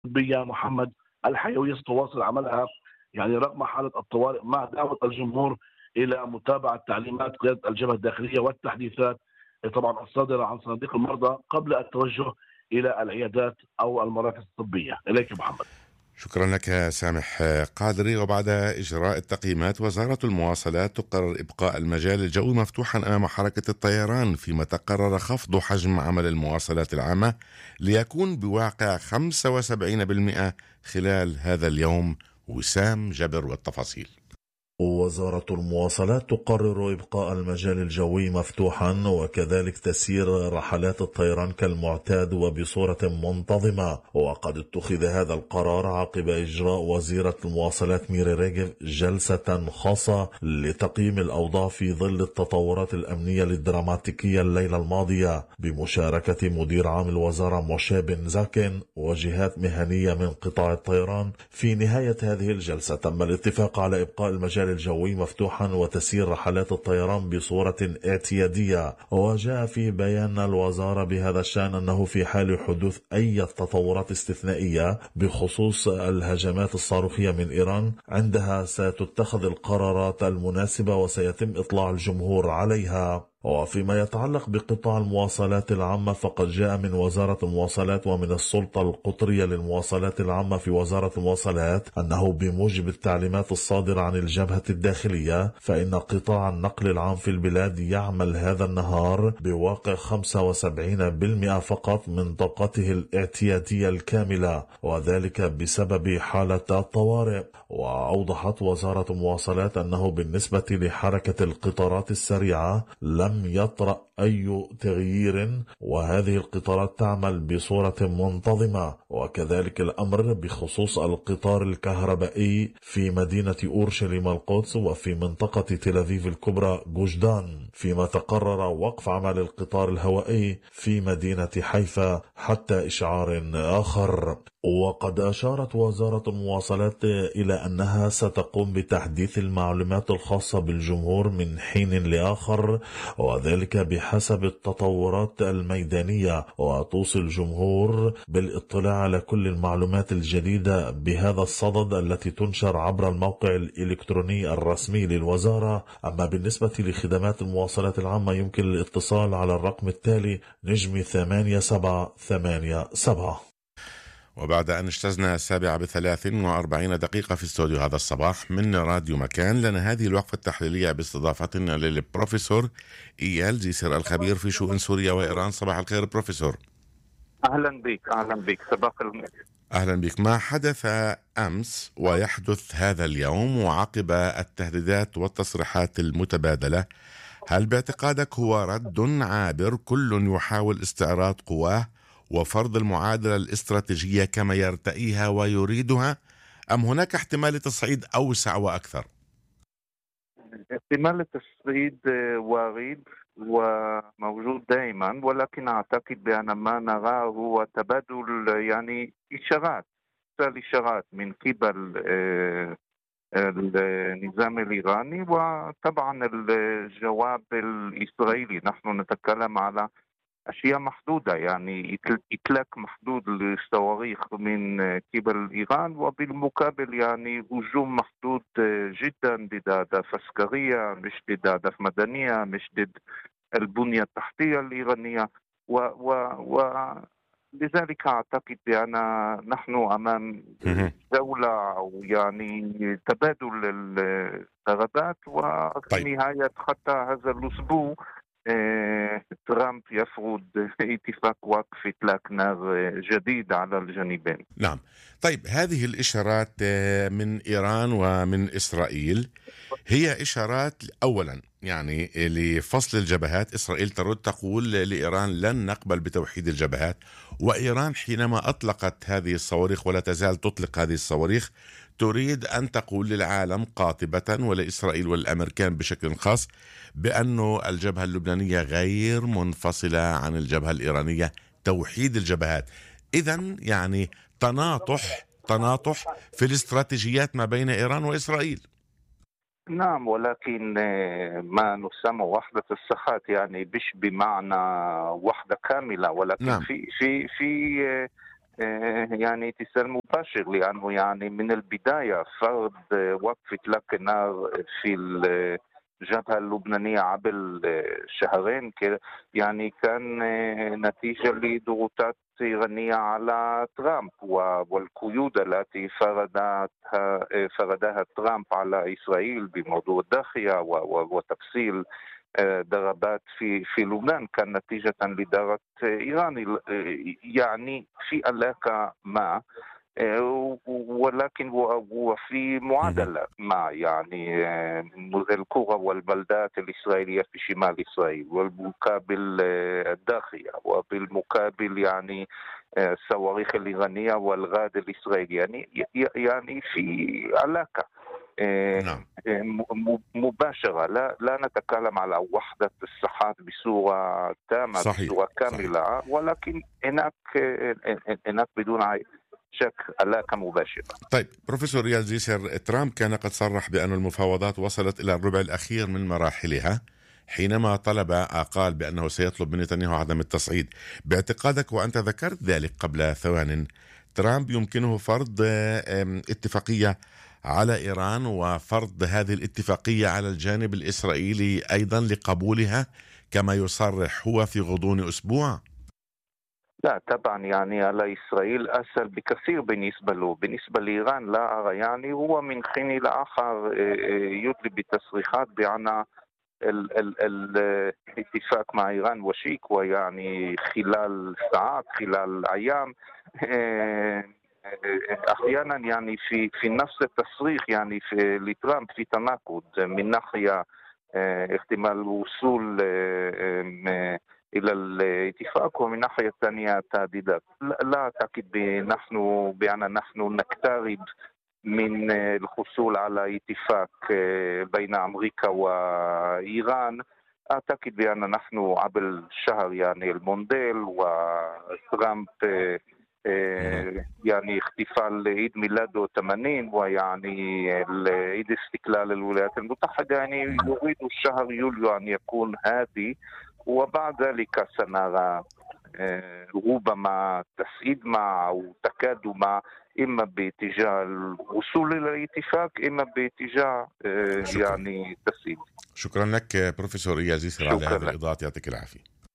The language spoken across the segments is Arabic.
الطبية محمد الحيوية ستواصل عملها يعني رغم حالة الطوارئ، مع دعوة الجمهور إلى متابعة تعليمات قيادة الجبهة الداخلية والتحديثات طبعا الصادرة عن صناديق المرضى قبل التوجه إلى العيادات أو المراكز الطبية. إليك محمد. شكرا لك سامح قادري. وبعد إجراء التقييمات، وزارة المواصلات تقرر إبقاء المجال الجوي مفتوحا أمام حركة الطيران، فيما تقرر خفض حجم عمل المواصلات العامة ليكون بواقع 75% خلال هذا اليوم. وسام جبر والتفاصيل. وزارة المواصلات تقرر إبقاء المجال الجوي مفتوحا وكذلك تسيير رحلات الطيران كالمعتاد وبصورة منتظمة. وقد اتخذ هذا القرار عقب إجراء وزيرة المواصلات ميري ريغيف جلسة خاصة لتقييم الأوضاع في ظل التطورات الأمنية الدراماتيكية الليلة الماضية، بمشاركة مدير عام الوزارة موشي بن زاكن وجهات مهنية من قطاع الطيران. في نهاية هذه الجلسة تم الاتفاق على إبقاء المجال الجوي مفتوحا وتسيير رحلات الطيران بصورة اعتيادية. وجاء في بيان الوزارة بهذا الشأن أنه في حال حدوث أي تطورات استثنائية بخصوص الهجمات الصاروخية من إيران، عندها ستتخذ القرارات المناسبة وسيتم إطلاع الجمهور عليها. وفيما يتعلق بقطاع المواصلات العامة، فقد جاء من وزارة المواصلات ومن السلطة القطرية للمواصلات العامة في وزارة المواصلات أنه بموجب التعليمات الصادرة عن الجبهة الداخلية، فإن قطاع النقل العام في البلاد يعمل هذا النهار بواقع 75% فقط من طاقته الاعتيادية الكاملة، وذلك بسبب حالة الطوارئ. وأوضحت وزارة المواصلات أنه بالنسبة لحركة القطارات السريعة لم يطرأ أي تغيير، وهذه القطارات تعمل بصورة منتظمة. وكذلك الأمر بخصوص القطار الكهربائي في مدينة أورشليم القدس وفي منطقة تل أبيب الكبرى جوجدان، فيما تقرر وقف عمل القطار الهوائي في مدينة حيفا حتى إشعار آخر. وقد أشارت وزارة المواصلات إلى أنها ستقوم بتحديث المعلومات الخاصة بالجمهور من حين لآخر، وذلك بحسب التطورات الميدانية، وتوصي الجمهور بالاطلاع على كل المعلومات الجديدة بهذا الصدد التي تنشر عبر الموقع الإلكتروني الرسمي للوزارة. أما بالنسبة لخدمات المواصلات العامة يمكن الاتصال على الرقم التالي *8787. وبعد أن اجتزنا 7:43 في استوديو هذا الصباح من راديو مكان، لنا هذه الوقفة التحليلية باستضافتنا للبروفيسور إيال زيسر الخبير في شؤون سوريا وإيران. صباح الخير بروفيسور. أهلا بك صباح الخير. أهلا بك. ما حدث أمس ويحدث هذا اليوم وعقب التهديدات والتصريحات المتبادلة، هل باعتقادك هو رد عابر كل يحاول استعراض قواه وفرض المعادلة الاستراتيجية كما يرتئيها ويريدها، أم هناك احتمال تصعيد أوسع وأكثر؟ احتمال التصعيد وارد وموجود دائما، ولكن أعتقد بأن ما نراه هو تبادل يعني إشارات من قبل النظام الإيراني وطبعا الجواب الإسرائيلي. نحن نتكلم على أشياء محدودة، يعني إطلاق محدود للصواريخ من قبل إيران، وبالمقابل يعني هجوم محدود جدا ضد أهداف عسكرية، مش ضد أهداف مدنية، مش ضد البنية التحتية الإيرانية. لذلك أعتقد بأن نحن أمام دولة أو يعني تبادل الضربات. وفي نهاية حتى هذا الأسبوع ترامب يفرض اتفاق وقف إطلاق نار جديد على الجانبين. نعم. طيب، هذه الإشارات من إيران ومن إسرائيل هي إشارات أولا يعني لفصل الجبهات. إسرائيل ترد تقول لإيران لن نقبل بتوحيد الجبهات، وإيران حينما أطلقت هذه الصواريخ ولا تزال تطلق هذه الصواريخ تريد أن تقول للعالم قاطبة ولإسرائيل والأمريكان بشكل خاص بأن الجبهة اللبنانية غير منفصلة عن الجبهة الإيرانية، توحيد الجبهات. إذن يعني تناطح في الاستراتيجيات ما بين إيران وإسرائيل. نعم، ولكن ما نسمى وحدة الساحات يعني مش بمعنى وحدة كاملة، ولكن نعم. في يعني اتصال مباشر، لأنه يعني من البداية فرض وقف إطلاق النار في الجبهة اللبنانية قبل شهرين يعني كان نتيجة لضغوطات إيرانية على ترامب والقيود التي فرضها ترامب على إسرائيل بموضوع الداخلية وتفصيل ضربات في لبنان كان نتيجة لدارة إيران، يعني في علاقة ما، ولكن وفي معادلة ما، يعني القرى والبلدات الإسرائيلية في شمال إسرائيل، والمقابل الداخلية، وبالمقابل يعني الصواريخ الإيرانية والغاد الإسرائيلي، يعني في علاقة نعم. مباشرة. لا نتكلم على وحدة الصحات بصورة تامة، صحيح. بصورة كاملة، صحيح. ولكن هناك بدون شك علاقة مباشرة. طيب بروفيسور ريال زيسر، ترامب كان قد صرح بأن المفاوضات وصلت إلى الربع الأخير من مراحلها حينما قال بأنه سيطلب من نتنياهو عدم التصعيد. باعتقادك وأنت ذكرت ذلك قبل ثوان، ترامب يمكنه فرض اتفاقية على إيران وفرض هذه الاتفاقية على الجانب الإسرائيلي أيضا لقبولها كما يصرح هو في غضون أسبوع؟ لا طبعا، يعني على إسرائيل أسهل بكثير بالنسبة له. بالنسبة لإيران لا أرى، يعني هو من حين لآخر يدلي بتصريحات بأن الاتفاق مع إيران وشيك، ويعني خلال ساعات، خلال أيام، أحيانا يعني في نفس التصريح يعني لترامب في تناقض، من ناحية احتمال الوصول إلى الاتفاق، ومن ناحية ثانية تهديدات. لا أعتقد بأن نحن نقترب من الحصول على اتفاق بين أمريكا وإيران. أعتقد بأن نحن قبل شهر يعني المونديل وترامب يعني احتفال عيد ميلاده 80، ويعني عيد استقلال الولايات المتحدة، يعني يريد الشهر يوليو أن يكون هادي، وبعد ذلك سنرى ربما تصعيد مع أو تكادم، إما باتجاه الوصول إلى الاتفاق، إما باتجاه يعني تصعيد. شكرا لك بروفيسور ريال زيسر على هذه الإضاءات، يعطيك العافية.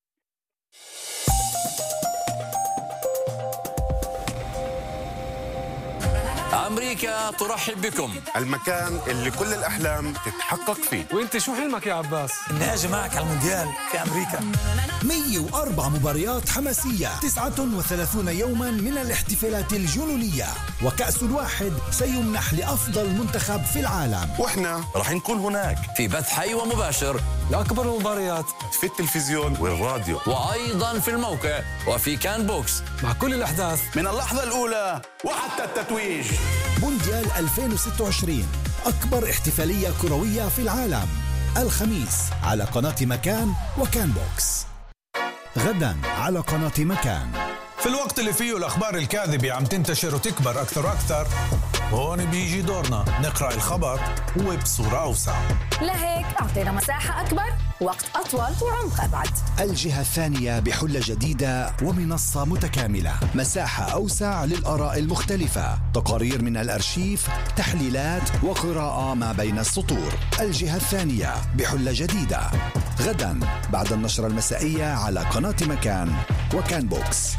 أمريكا ترحب بكم، المكان اللي كل الأحلام تتحقق فيه. وانت شو حلمك يا عباس؟ إني أجي معك على المونديال في أمريكا. 104 مباريات حماسية، 39 يوما من الاحتفالات الجنونية، وكأس الواحد سيمنح لأفضل منتخب في العالم، وإحنا رح نكون هناك في بث حي ومباشر لأكبر المباريات في التلفزيون والراديو، وأيضا في الموقع وفي كان بوكس، مع كل الأحداث من اللحظة الأولى وحتى التتويج. مونديال 2026، أكبر احتفالية كروية في العالم، الخميس على قناة مكان وكان بوكس، غدا على قناة مكان. في الوقت اللي فيه الأخبار الكاذبة عم تنتشر وتكبر أكثر وأكثر، هون بيجي دورنا نقرأ الخبر وبصورة أوسع. لهيك أعطينا مساحة أكبر، وقت أطول، وعمق أبعد. الجهة الثانية بحلة جديدة ومنصة متكاملة، مساحة أوسع للآراء المختلفة، تقارير من الأرشيف، تحليلات وقراءة ما بين السطور. الجهة الثانية بحلة جديدة، غدا بعد النشرة المسائية على قناة مكان وكان بوكس.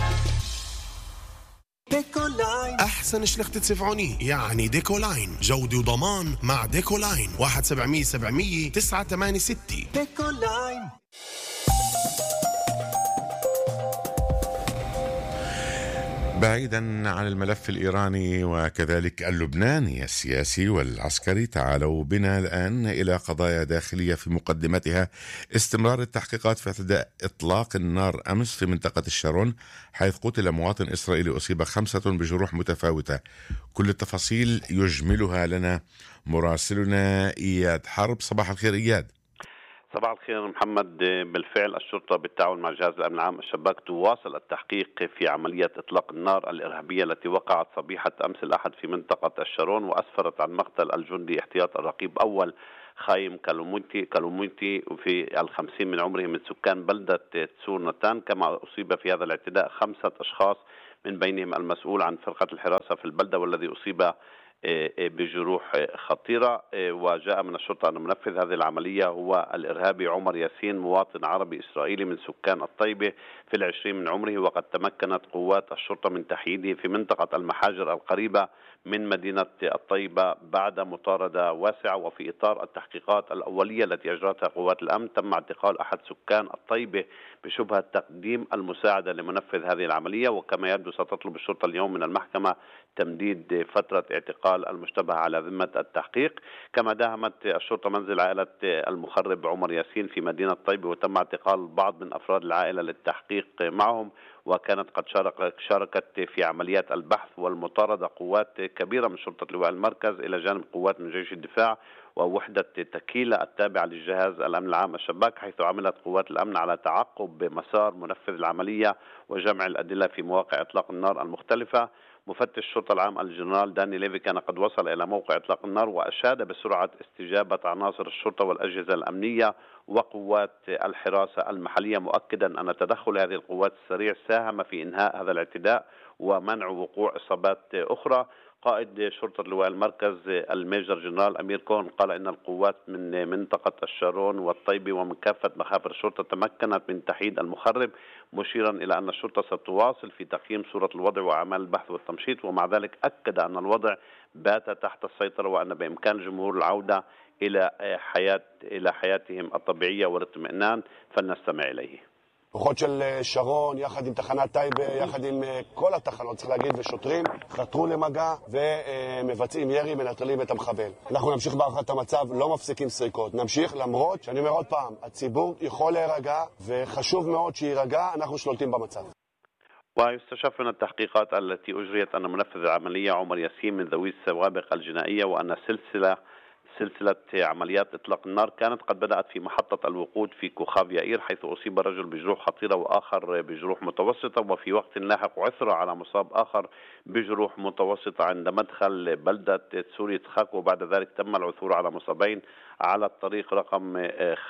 أحسن شلخة سفعوني يعني ديكولاين، جودة وضمان مع ديكولاين. 1-700-700-986 ديكولاين. بعيدا عن الملف الإيراني وكذلك اللبناني السياسي والعسكري، تعالوا بنا الآن إلى قضايا داخلية في مقدمتها استمرار التحقيقات في اعتداء إطلاق النار أمس في منطقة الشارون، حيث قتل مواطن إسرائيلي، أصيب 5 بجروح متفاوتة. كل التفاصيل يجملها لنا مراسلنا إياد حرب. صباح الخير إياد. صباح الخير محمد. بالفعل الشرطة بالتعاون مع جهاز الأمن العام الشباك تواصل التحقيق في عملية إطلاق النار الإرهابية التي وقعت صبيحة أمس الأحد في منطقة الشارون، وأسفرت عن مقتل الجندي احتياط الرقيب أول خايم كالومونتي في 50 من عمره من سكان بلدة تسور نتان. كما أصيب في هذا الاعتداء 5 أشخاص من بينهم المسؤول عن فرقة الحراسة في البلدة والذي أصيب بجروح خطيرة. وجاء من الشرطة أن منفذ هذه العملية هو الإرهابي عمر ياسين، مواطن عربي إسرائيلي من سكان الطيبة في 20 من عمره، وقد تمكنت قوات الشرطة من تحييده في منطقة المحاجر القريبة من مدينة الطيبة بعد مطاردة واسعة. وفي إطار التحقيقات الأولية التي أجرتها قوات الأمن تم اعتقال أحد سكان الطيبة بشبهة تقديم المساعدة لمنفذ هذه العملية. وكما يبدو ستطلب الشرطة اليوم من المحكمة تمديد فترة اعتقال المشتبه على ذمة التحقيق. كما داهمت الشرطة منزل عائلة المخرب عمر ياسين في مدينة طيبة، وتم اعتقال بعض من أفراد العائلة للتحقيق معهم. وكانت قد شاركت في عمليات البحث والمطاردة قوات كبيرة من شرطة لواء المركز إلى جانب قوات من جيش الدفاع ووحدة تكيلا التابعة للجهاز الأمن العام الشباك، حيث عملت قوات الأمن على تعقب مسار منفذ العملية وجمع الأدلة في مواقع إطلاق النار المختلفة. مفتش الشرطة العام الجنرال داني ليفي كان قد وصل إلى موقع إطلاق النار وأشاد بسرعة استجابة عناصر الشرطة والأجهزة الأمنية وقوات الحراسة المحلية، مؤكدا أن تدخل هذه القوات السريع ساهم في إنهاء هذا الاعتداء ومنع وقوع إصابات أخرى. قائد شرطة لواء المركز الميجر جنرال أمير كون قال إن القوات من منطقة الشارون والطيبة ومن كافة مخابر الشرطة تمكنت من تحييد المخرب، مشيرا إلى أن الشرطة ستواصل في تقييم صورة الوضع وأعمال البحث والتمشيط. ومع ذلك أكد أن الوضع بات تحت السيطرة وأن بإمكان الجمهور العودة إلى حياتهم الطبيعية والاطمئنان، فلنستمع إليه. כוחות של שרון, יחד עם תחנת טייבה, יחד עם כל התחנות, צריך להגיד, ושוטרים, חתרו למגע ומבצעים ירי, מנטרלים את המחבל. אנחנו נמשיך בהערכת המצב, לא מפסיקים סריקות. נמשיך, למרות שאני אומר עוד פעם, הציבור יכול להירגע, וחשוב מאוד שירגע, אנחנו שולטים במצב. ويستشف من التحقيقات التي أجريت أن منفذ العملية عمر ياسين من ذوي السوابق الجنائية، وأن سلسلة عمليات إطلاق النار كانت قد بدأت في محطة الوقود في كوخاف يائير، حيث أصيب رجل بجروح خطيرة وآخر بجروح متوسطة. وفي وقت لاحق عثر على مصاب آخر بجروح متوسطة عند مدخل بلدة سوري تخاك، وبعد ذلك تم العثور على مصابين على الطريق رقم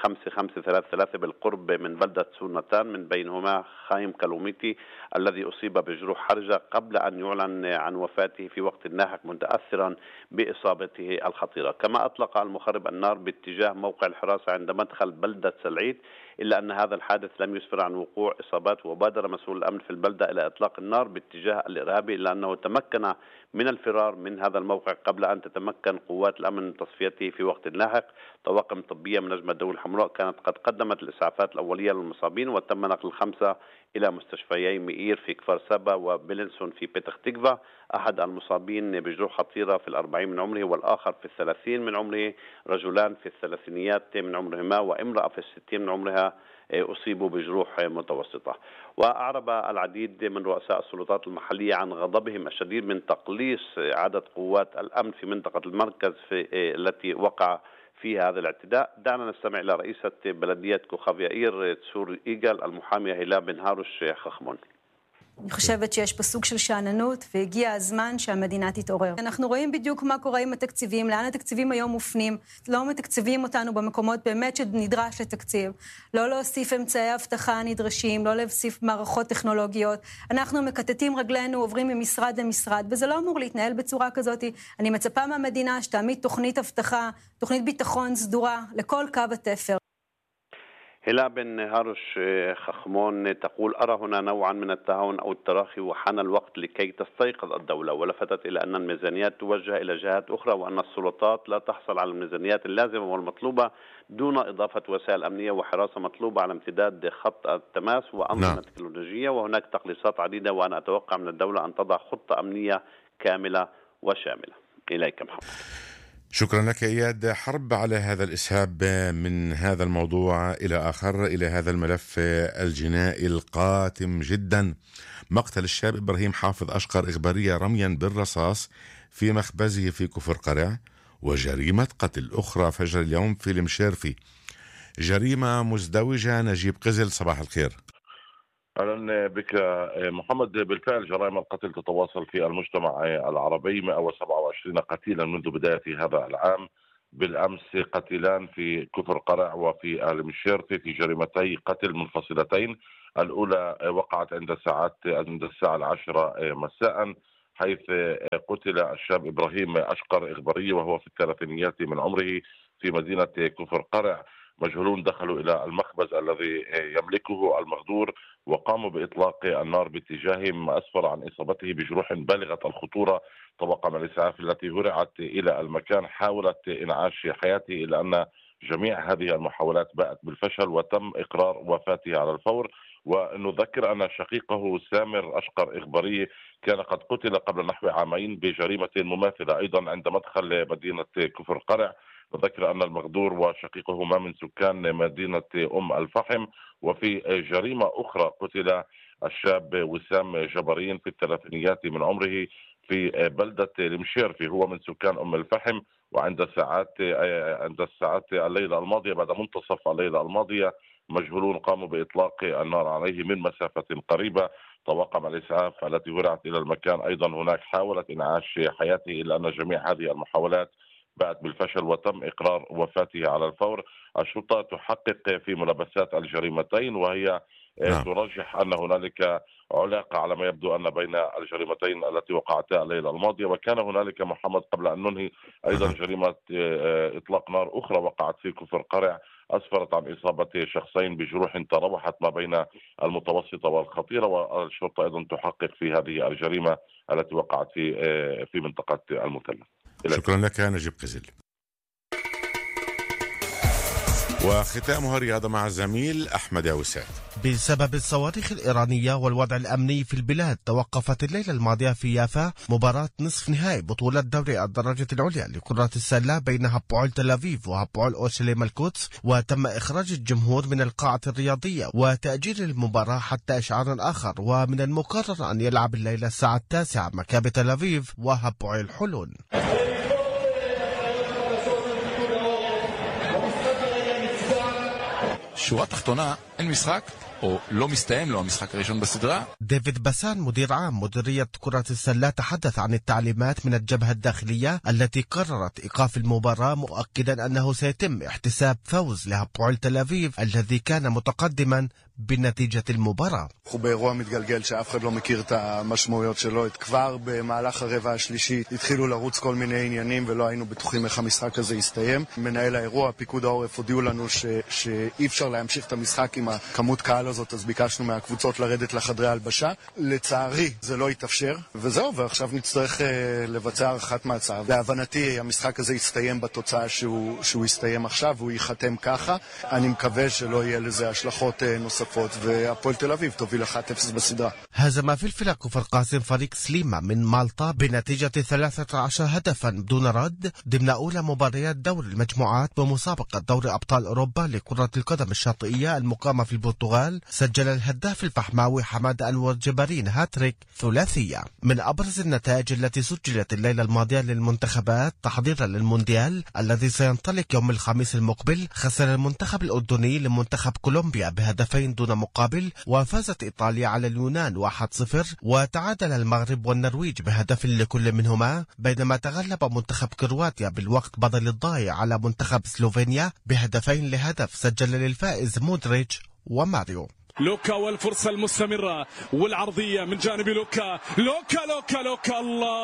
5533 بالقرب من بلدة سونتان، من بينهما خايم كالوميتي الذي أصيب بجروح حرجة قبل أن يعلن عن وفاته في وقت لاحق متأثرا بإصابته الخطيرة. كما أطلق المخرب النار باتجاه موقع الحراسة عند مدخل بلدة سلعيد، إلا أن هذا الحادث لم يسفر عن وقوع إصابات، وبادر مسؤول الأمن في البلدة إلى إطلاق النار باتجاه الإرهابي، إلا أنه تمكن من الفرار من هذا الموقع قبل أن تتمكن قوات الأمن من تصفيته في وقت لاحق. طواقم طبية من نجمة الدولة الحمراء كانت قد قدمت الإسعافات الأولية للمصابين، وتم نقل الخمسة إلى مستشفيي مئير في كفر سبا وبيلنسون في بيتخ تكفا. أحد المصابين بجروح خطيرة في 40 من عمره، والآخر في 30 من عمره، رجلان في 30 من عمرهما وامرأة في 60 من عمرها أصيبوا بجروح متوسطة. وأعرب العديد من رؤساء السلطات المحلية عن غضبهم الشديد من تقليص عدد قوات الأمن في منطقة المركز التي وقع في هذا الاعتداء. دعنا نستمع إلى رئيسة بلدية كوخاف יאיר צור יגאל, المحامية הילה בן הרוש חכמון. אני חושבת שיש פה סוג של שעננות, והגיע הזמן שהמדינה תתעורר. אנחנו רואים בדיוק מה קורה עם התקציבים, לאן התקציבים היום מופנים. לא מתקציבים אותנו במקומות באמת שנדרש לתקציב. לא להוסיף אמצעי אבטחה נדרשים, לא להוסיף מערכות טכנולוגיות. אנחנו מקטטים רגלינו, עוברים ממשרד למשרד, וזה לא אמור להתנהל בצורה כזאת. אני מצפה מהמדינה שתעמיד תוכנית אבטחה, תוכנית ביטחון סדורה לכל קו התפר. هلا بن هاروش خخمون تقول: أرى هنا نوعا من التهاون أو التراخي، وحان الوقت لكي تستيقظ الدولة. ولفتت إلى أن الميزانيات توجه إلى جهات أخرى، وأن السلطات لا تحصل على الميزانيات اللازمة والمطلوبة دون إضافة وسائل أمنية وحراسة مطلوبة على امتداد خط التماس وأنظمة تكنولوجية، وهناك تقليصات عديدة، وأنا أتوقع من الدولة أن تضع خطة أمنية كاملة وشاملة. إليك محمد. شكرا لك إياد حرب على هذا الإسهاب من هذا الموضوع إلى آخر، إلى هذا الملف الجنائي القاتم جدا. مقتل الشاب إبراهيم حافظ أشقر إخبارية رميا بالرصاص في مخبزه في كفر قرع، وجريمة قتل أخرى فجر اليوم في المشيرفي، جريمة مزدوجة. نجيب قزل صباح الخير. أهلا بك محمد. بالفعل جرائم القتل تتواصل في المجتمع العربي، 127 قتيلا منذ بداية هذا العام، بالأمس قتيلان في كفر قرع وفي آل مشيرتي في جريمتي قتل منفصلتين. الأولى وقعت عند الساعة 10 مساء، حيث قتل الشاب إبراهيم أشقر إغبري وهو في الثلاثينيات من عمره في مدينة كفر قرع. مجهولون دخلوا إلى المخبز الذي يملكه المغدور وقاموا بإطلاق النار باتجاهه، مما أسفر عن إصابته بجروح بالغة الخطورة. طبقة من الإسعاف التي هرعت إلى المكان حاولت إنعاش حياته، إلا أن جميع هذه المحاولات باءت بالفشل وتم إقرار وفاته على الفور. ونذكر أن شقيقه سامر أشقر إغبري كان قد قتل قبل نحو عامين بجريمة مماثلة أيضا عند مدخل مدينة كفر قرع. نذكر أن المغدور وشقيقه ما من سكان مدينة الفحم. وفي جريمة أخرى قتل الشاب وسام جبرين في الثلاثينيات من عمره في بلدة المشيرفي، هو من سكان الفحم. وعند الساعات الليلة الماضية، بعد منتصف الليلة الماضية، مجهولون قاموا بإطلاق النار عليه من مسافة قريبة. طواقم الإسعاف التي هرعت إلى المكان أيضا هناك حاولت إنعاش حياته، إلا أن جميع هذه المحاولات باءت بالفشل وتم إقرار وفاته على الفور. الشرطة تحقق في ملابسات الجريمتين، وهي ترجح أن هنالك علاقة على ما يبدو أن بين الجريمتين التي وقعتا الليلة الماضية. وكان هنالك محمد قبل أن ننهي أيضا جريمة إطلاق نار أخرى وقعت في كفر قرع، أسفرت عن إصابة شخصين بجروح تراوحت ما بين المتوسطة والخطيرة. والشرطة أيضا تحقق في هذه الجريمة التي وقعت في منطقة المثلث. شكرا لك نجيب قزل. وختامها رياضة مع الزميل أحمد عوسات. بسبب الصواريخ الإيرانية والوضع الأمني في البلاد، توقفت الليلة الماضية في يافا مباراة نصف نهائي بطولة دوري الدرجة العليا لكرة السلة بين هابوعل تل أبيب وهابوعل أورشليم القدس، وتم إخراج الجمهور من القاعة الرياضية وتأجيل المباراة حتى إشعار آخر. ومن المقرر أن يلعب الليلة الساعة 9 מכבי תל אביב وهابوعل حلون. שורה תחתונה, אין משחק, או לא מסתיים, לא המשחק הראשון בסדרה. ديفيد باسان مدير عام مديرية كرة السلة تحدث عن التعليمات من الجبهة الداخلية التي قررت إيقاف المباراة، مؤكدا أنه سيتم احتساب فوز لهابوعل تل أبيب الذي كان متقدما בנתיגת المباراة. אנחנו באירוע מתגלגל שאף אחד לא מכיר את המשמעויות שלו. כבר במהלך הרבע השלישי התחילו לרוץ כל מיני עניינים ולא היינו בטוחים איך המשחק הזה יסתיים. מנהל האירוע, פיקוד העורף, הודיעו לנו שאי אפשר להמשיך את המשחק עם הכמות קהל הזאת, אז ביקשנו מהקבוצות לרדת לחדרי הלבשה. לצערי זה לא יתאפשר, וזהו, ועכשיו נצטרך לבצע הערכת מעצר. להבנתי המשחק הזה יסתיים בתוצאה שהוא יסתיים עכשיו, והוא ייחתם ככה. אני מקווה שלא יהיה לזה השלכות נוספות. והפועל תל אביב תוביל 1-0 בסדרה. هزم فلفل كفر قاسم فريق سليمة من مالطا بنتيجة 13 هدفا بدون رد ضمن أولى مباريات دور المجموعات بمسابقة دوري أبطال أوروبا لكرة القدم الشاطئية المقامة في البرتغال. سجل الهداف الفحماوي حماد أنور جبارين هاتريك ثلاثية. من أبرز النتائج التي سجلت الليلة الماضية للمنتخبات تحضيرا للمونديال الذي سينطلق يوم الخميس المقبل، خسر المنتخب الأردني لمنتخب كولومبيا بهدفين دون مقابل، وفازت إيطاليا على اليونان 1-0، وتعادل المغرب والنرويج بهدف لكل منهما، بينما تغلب منتخب كرواتيا بالوقت بدل الضايع على منتخب سلوفينيا بهدفين لهدف، سجل للفائز مودريتش وماريو. لوكا والفرصة المستمرة والعرضية من جانب لوكا لوكا لوكا لوكا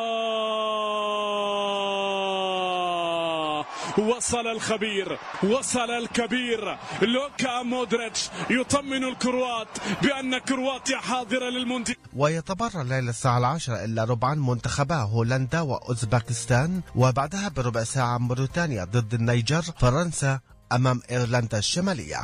الله، وصل الخبير، وصل الكبير لوكا مودريتش يطمن الكروات بأن كرواتيا حاضرة للمونديال. ويتبرع الليلة الساعة 10 إلا ربعا منتخبا هولندا وأوزبكستان، وبعدها بربع ساعة موريتانيا ضد النيجر، فرنسا أمام إيرلندا الشمالية.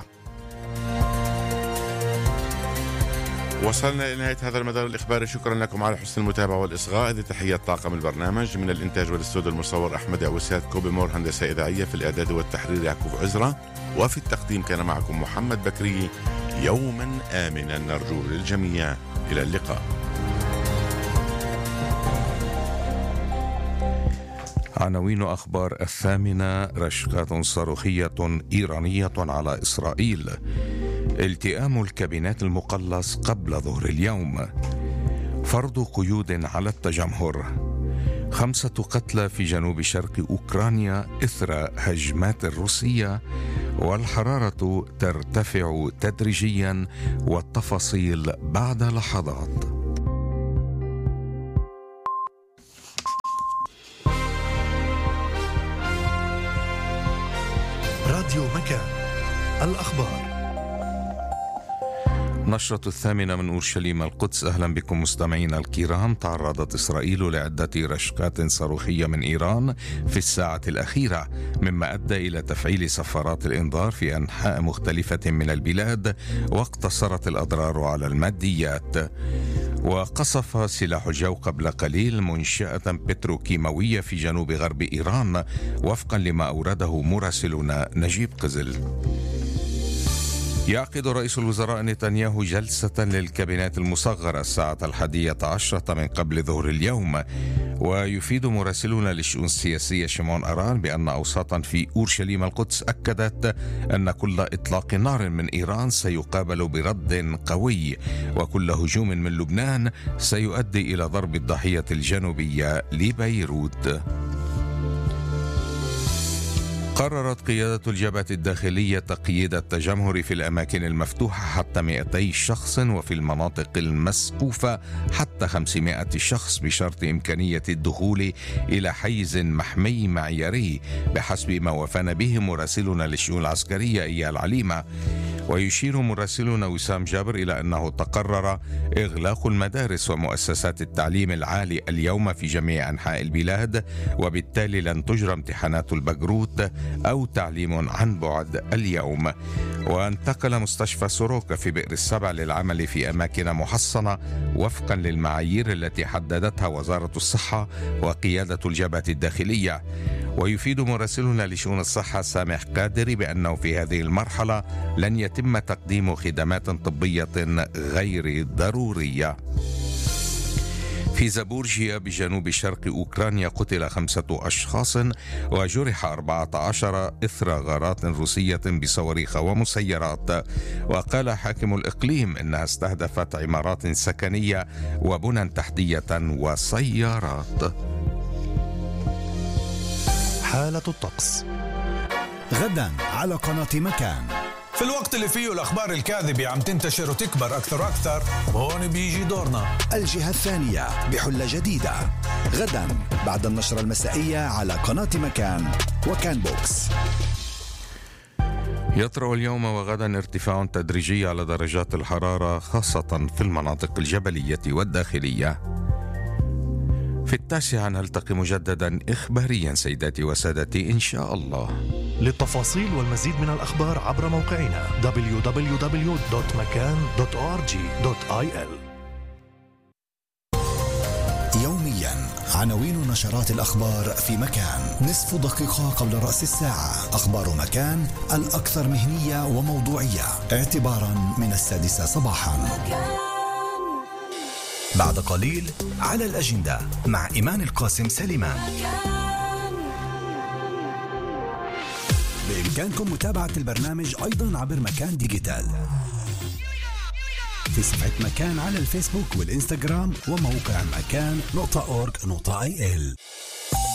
وصلنا إلى نهاية هذا المدار الإخباري. شكرا لكم على حسن المتابعة والإصغاء. هذه تحيات طاقم البرنامج من الإنتاج والاستوديو المصور أحمد عوسات، كوبي مور هندسة إذاعية، في الإعداد والتحرير يعقوب عزرة، وفي التقديم كان معكم محمد بكري. يوما آمنا نرجو للجميع. إلى اللقاء. عناوين أخبار 8: رشقات صاروخية إيرانية على إسرائيل، التئام الكابينات المقلص قبل ظهر اليوم، فرض قيود على التجمهر، 5 قتلى في جنوب شرق أوكرانيا إثر هجمات روسية، والحرارة ترتفع تدريجيا، والتفاصيل بعد لحظات. راديو مكان، الأخبار. نشرة 8 من أورشليم القدس. أهلا بكم مستمعينا الكرام. تعرضت إسرائيل لعدة رشقات صاروخية من إيران في الساعة الأخيرة، مما أدى إلى تفعيل صفارات الإنذار في أنحاء مختلفة من البلاد، واقتصرت الأضرار على الماديات. وقصف سلاح الجو قبل قليل منشأة بتروكيماوية في جنوب غرب إيران، وفقا لما أورده مراسلنا نجيب قزل. يعقد رئيس الوزراء نتنياهو جلسة للكابينات المصغرة الساعة 11 من قبل ظهر اليوم. ويفيد مراسلنا للشؤون السياسية شيمون أران بأن أوساطا في أورشليم القدس أكدت أن كل إطلاق نار من إيران سيقابل برد قوي، وكل هجوم من لبنان سيؤدي إلى ضرب الضاحية الجنوبية لبيروت. قررت قيادة الجبهة الداخلية تقييد التجمهر في الأماكن المفتوحة حتى 200 شخص، وفي المناطق المسقوفة حتى 500 شخص، بشرط إمكانية الدخول إلى حيز محمي معياري، بحسب ما وفانا به مراسلنا للشؤون العسكرية إيال عليمة. ويشير مراسلنا وسام جابر إلى أنه تقرر إغلاق المدارس ومؤسسات التعليم العالي اليوم في جميع أنحاء البلاد، وبالتالي لن تجرى امتحانات البكروت أو تعليم عن بعد اليوم. وانتقل مستشفى سوروكا في بئر السبع للعمل في أماكن محصنة وفقا للمعايير التي حددتها وزارة الصحة وقيادة الجبهة الداخلية. ويفيد مراسلنا لشؤون الصحة سامح قادري بأنه في هذه المرحلة لن يتم تقديم خدمات طبية غير ضرورية. في زابورجيا بجنوب شرق أوكرانيا قتل 5 أشخاص وجرح 14 إثر غارات روسية بصواريخ ومسيرات. وقال حاكم الإقليم إنها استهدفت عمارات سكنية وبنى تحتية وسيارات. حالة الطقس غدا على قناة مكان. في الوقت اللي فيه الأخبار الكاذبة عم تنتشر وتكبر أكثر وأكثر، هون بيجي دورنا. الجهة الثانية بحلة جديدة غدا بعد النشرة المسائية على قناة مكان وكان بوكس. يطرأ اليوم وغدا ارتفاع تدريجي على درجات الحرارة، خاصة في المناطق الجبلية والداخلية. في 9 نلتقي مجددا إخباريا سيداتي وسادتي إن شاء الله. للتفاصيل والمزيد من الأخبار عبر موقعنا www.makan.org.il. يوميا عناوين نشرات الأخبار في مكان، نصف دقيقة قبل رأس الساعة. أخبار مكان الأكثر مهنية وموضوعية اعتبارا من 6 صباحا. بعد قليل على الأجندة مع إيمان القاسم سليمان. بإمكانكم متابعة البرنامج أيضا عبر مكان ديجيتال في صفحة مكان على الفيسبوك والإنستغرام وموقع مكان.org.il.